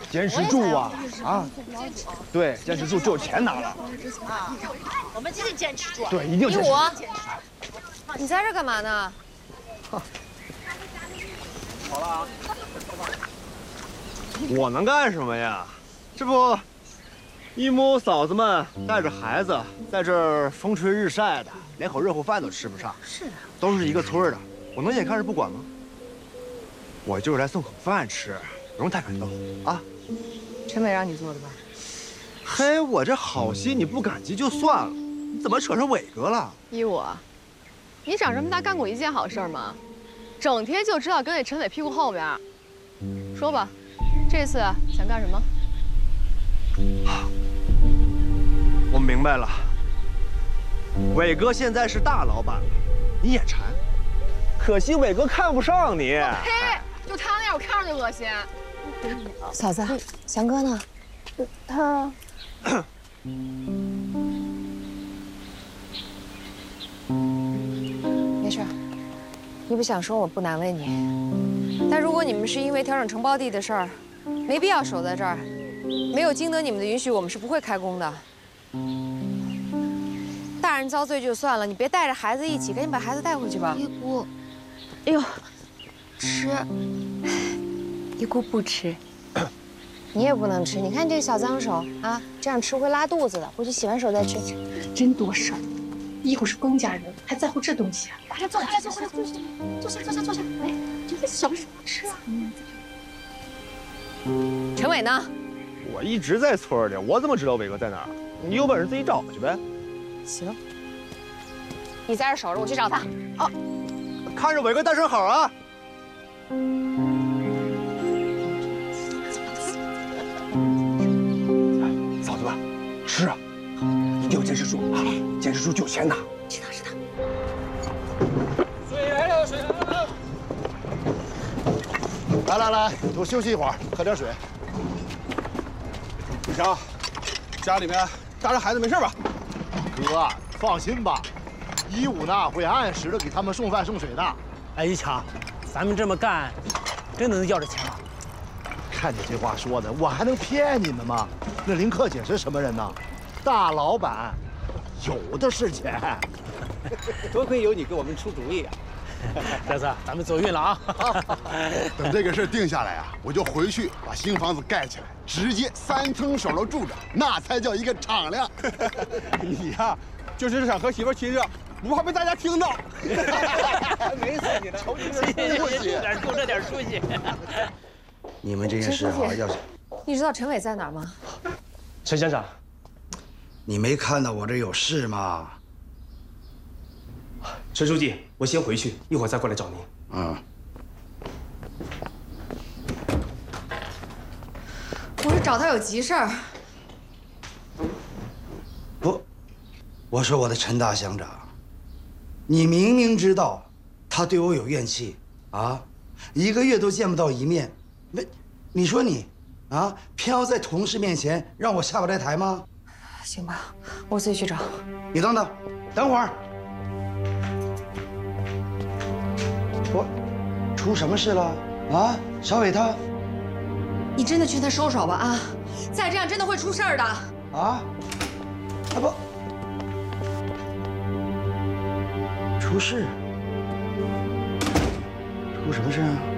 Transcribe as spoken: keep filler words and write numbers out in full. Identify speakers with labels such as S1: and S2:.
S1: 坚持住啊啊！对，坚持住就有钱拿了。
S2: 啊，我们一定坚持住。
S1: 对，一定坚持。
S3: 你在这干嘛呢？
S1: 好了啊。我能干什么呀？这不，姨母嫂子们带着孩子在这儿风吹日晒的，连口热乎饭都吃不上。
S2: 是啊，
S1: 都是一个村的，我能眼看着不管吗？我就是来送口饭吃，不用太感动啊。
S3: 陈伟让你做的吧？
S1: 嘿，我这好心你不感激就算了，你怎么扯上伟哥了？
S3: 依我，你长这么大干过一件好事吗？整天就知道跟在陈伟屁股后边。说吧，这次想干什么？
S1: 我明白了，伟哥现在是大老板了，你眼馋，可惜伟哥看不上你。
S3: 呸！就他那样，我看着就恶心。
S4: 嫂子，翔哥呢？他。没事，你不想说我不难为你。但如果你们是因为调整承包地的事儿，没必要守在这儿，没有经得你们的允许，我们是不会开工的。大人遭罪就算了，你别带着孩子一起，赶紧把孩子带回去吧。
S5: 姨姑，哎呦，吃。姨姑不吃，
S4: 你也不能吃。你看这小脏手啊，这样吃会拉肚子的。回去洗完手再吃。
S5: 真多事儿。姨姑是公家人，还在乎这东西啊？快来坐，快来坐，快来坐下，坐下，坐下，坐下。来，这个小手吃啊。
S3: 陈伟呢？
S1: 我一直在村里，我怎么知道伟哥在哪儿？你有本事自己找去呗。
S3: 行，你在这守着，我去找他。
S1: 啊，看着伟哥带声好啊。嫂子们，吃啊，一定要坚持住啊！坚持住就有钱拿。
S5: 知道知道。
S6: 水来了，水来了！
S7: 来来来，多休息一会儿，喝点水。
S6: 李强，家里面大人孩子没事吧？
S7: 哥，放心吧，一五呢会按时的给他们送饭送水的。
S8: 哎，一强，咱们这么干，真能要这钱吗？
S7: 看你这话说的，我还能骗你们吗？那林克姐是什么人呢？大老板，有的是钱。
S6: 多亏有你给我们出主意啊！
S8: 这次咱们走运了啊！
S9: 等这个事定下来啊，我就回去把新房子盖起来，直接三层手楼住着，那才叫一个敞亮。
S6: 你呀，就是想和媳妇亲热，不怕被大家听到。没死你的，瞅你这出息，
S8: 就这点出息。
S10: 你们这件事啊，要是
S3: 你知道陈伟在哪儿吗？
S8: 陈乡长，
S10: 你没看到我这有事吗？
S8: 陈书记，我先回去，一会儿再过来找您。
S10: 嗯。
S3: 我是找他有急事儿。
S10: 不，我说我的陈大乡长，你明明知道他对我有怨气啊，一个月都见不到一面，没，你说你啊，偏要在同事面前让我下不来台吗？
S3: 行吧，我自己去找。
S10: 你等等，等会儿。我出什么事了啊？小伟他，
S3: 你真的劝他收手吧啊！再这样真的会出事儿的。
S10: 啊？啊不，出事？出什么事啊？